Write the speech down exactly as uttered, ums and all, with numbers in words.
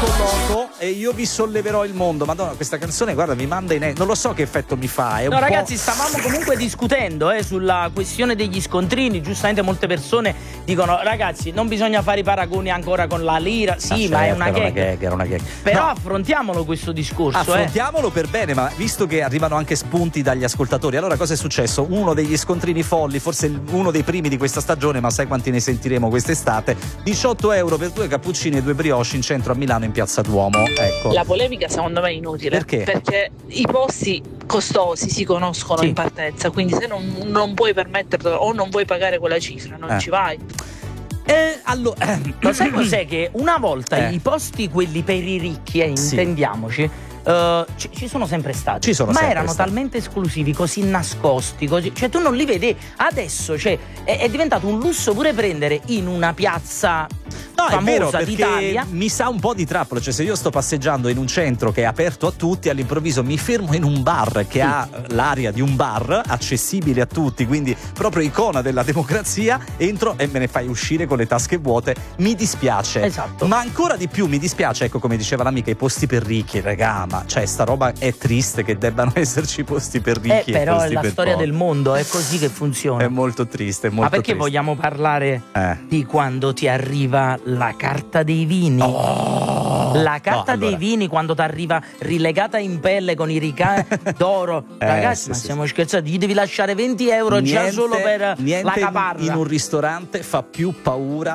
Loco e io vi solleverò il mondo. Madonna, questa canzone, guarda, mi manda in... Non lo so che effetto mi fa. È un no, po'... ragazzi, stavamo comunque discutendo eh, sulla questione degli scontrini. Giustamente molte persone dicono, ragazzi, non bisogna fare i paragoni ancora con la lira. Sì, ah, ma certo, è una era gag. una gag, era una gag. Però no. affrontiamolo questo discorso. Affrontiamolo eh. per bene, ma visto che arrivano anche spunti dagli ascoltatori, allora cosa è successo? Uno degli scontrini folli, forse uno dei primi di questa stagione, ma sai quanti ne sentiremo quest'estate? diciotto euro per due cappuccini e due brioche in centro a Milano in Piazza Duomo. Ecco. La polemica secondo me è inutile. Perché? Perché i posti costosi si conoscono sì. in partenza, quindi se non, non puoi permetterlo o non vuoi pagare quella cifra, non eh. ci vai. Eh, allora, lo sai cos'è? Che una volta eh. i posti, quelli per i ricchi, eh, sì. intendiamoci, uh, ci, ci sono sempre stati. Ci sono ma sempre erano stati. talmente esclusivi, così nascosti, così, cioè tu non li vedi. Adesso, cioè, è, è diventato un lusso pure prendere in una piazza No, è vero, famosa perché d'Italia. mi sa un po' di trappola, cioè se io sto passeggiando in un centro che è aperto a tutti, all'improvviso mi fermo in un bar che sì. ha l'aria di un bar, accessibile a tutti, quindi proprio icona della democrazia, entro e me ne fai uscire con le tasche vuote, mi dispiace. Esatto. Ma ancora di più mi dispiace, ecco, come diceva l'amica, i posti per ricchi, raga, ma cioè sta roba è triste che debbano esserci posti per ricchi Eh, e però è posti la per storia poveri. del mondo, è così che funziona. È molto triste, è molto Ma perché triste. vogliamo parlare Eh. di quando ti arriva la carta dei vini? Oh, la carta no, allora. dei vini quando ti arriva rilegata in pelle con i ricavi d'oro. Eh, Ragazzi, sì, ma sì, stiamo scherzando? Gli devi lasciare venti euro niente, già solo per niente la in- caparra. in un ristorante fa più paura